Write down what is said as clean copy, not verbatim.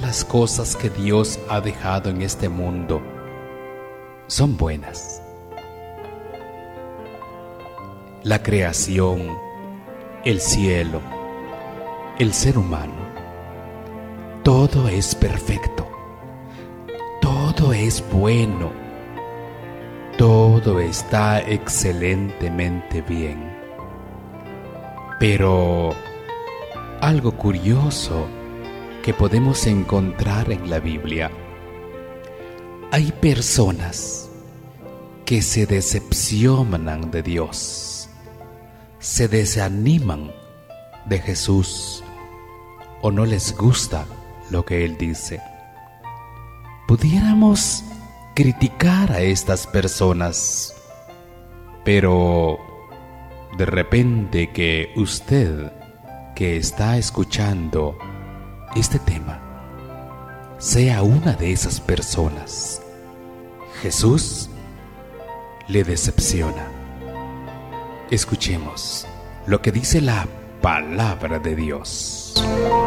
las cosas que Dios ha dejado en este mundo son buenas. La creación, el cielo, el ser humano, todo es perfecto, todo es bueno, todo está excelentemente bien. Pero algo curioso que podemos encontrar en la Biblia: hay personas que se decepcionan de Dios, se desaniman de Jesús o no les gusta lo que Él dice. Pudiéramos criticar a estas personas, pero de repente que usted que está escuchando este tema sea una de esas personas. Jesús le decepciona. Escuchemos lo que dice la palabra de Dios.